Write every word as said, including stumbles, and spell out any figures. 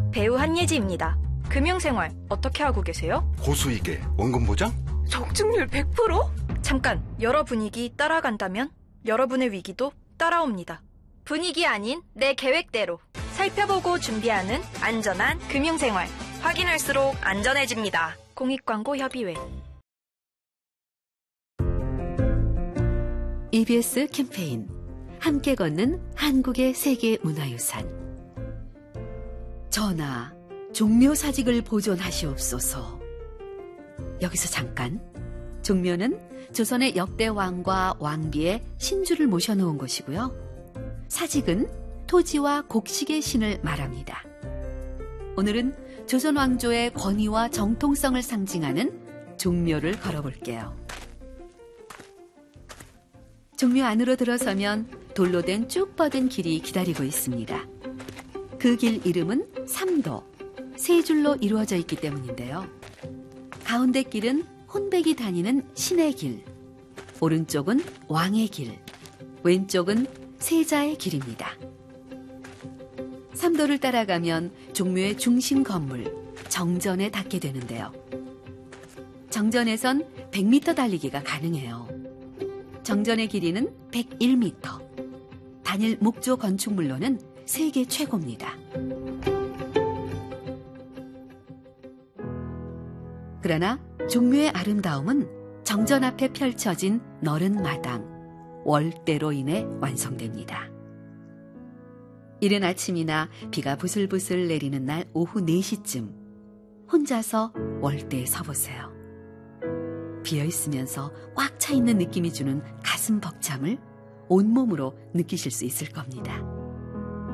배우 한예지입니다. 금융생활 어떻게 하고 계세요? 고수익에 원금 보장? 적중률 백 퍼센트? 잠깐, 여러 분위기 따라간다면 여러분의 위기도 따라옵니다. 분위기 아닌 내 계획대로 살펴보고 준비하는 안전한 금융생활. 확인할수록 안전해집니다. 공익광고협의회. 이비에스 캠페인 함께 걷는 한국의 세계문화유산. 전하, 종묘사직을 보존하시옵소서. 여기서 잠깐. 종묘는 조선의 역대 왕과 왕비의 신주를 모셔놓은 곳이고요. 사직은 토지와 곡식의 신을 말합니다. 오늘은 조선 왕조의 권위와 정통성을 상징하는 종묘를 걸어볼게요. 종묘 안으로 들어서면 돌로 된 쭉 뻗은 길이 기다리고 있습니다. 그 길 이름은 삼도, 세 줄로 이루어져 있기 때문인데요. 가운데 길은 혼백이 다니는 신의 길, 오른쪽은 왕의 길, 왼쪽은 세자의 길입니다. 삼도를 따라가면 종묘의 중심 건물, 정전에 닿게 되는데요. 정전에선 백 미터 달리기가 가능해요. 정전의 길이는 백일 미터. 단일 목조 건축물로는 세계 최고입니다. 그러나 종묘의 아름다움은 정전 앞에 펼쳐진 너른 마당, 월대로 인해 완성됩니다. 이른 아침이나 비가 부슬부슬 내리는 날 오후 네 시쯤 혼자서 월대에 서보세요. 비어있으면서 꽉 차 있는 느낌이 주는 가슴 벅참을 온몸으로 느끼실 수 있을 겁니다.